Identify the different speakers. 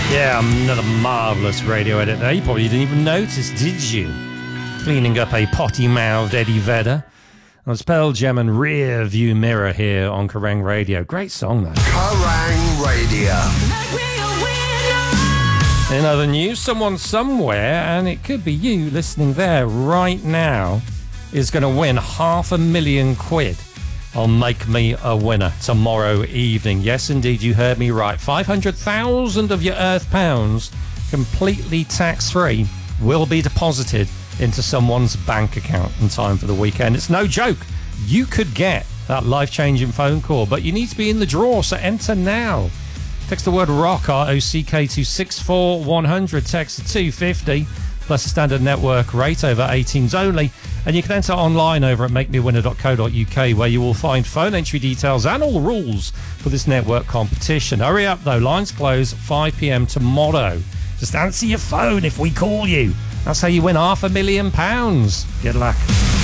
Speaker 1: Yeah, another marvellous radio edit there. You probably didn't even notice, did you? Cleaning up a potty-mouthed Eddie Vedder. It's Pearl Jam and Rear View Mirror here on Kerrang Radio. Great song, though.
Speaker 2: Kerrang Radio.
Speaker 1: In other news, someone somewhere, and it could be you listening there right now, is going to win £500,000 on Make Me a Winner tomorrow evening. Yes, indeed, you heard me right. 500,000 of your Earth pounds, completely tax-free, will be deposited into someone's bank account in time for the weekend. It's no joke. You could get that life-changing phone call, but you need to be in the draw, so enter now. Text the word ROCK, R-O-C-K, to 64100. Text to 250, plus a standard network rate over 18s only. And you can enter online over at makemewinner.co.uk, where you will find phone entry details and all the rules for this network competition. Hurry up, though. Lines close 5 p.m. tomorrow. Just answer your phone if we call you. That's how you win £500,000. Good luck.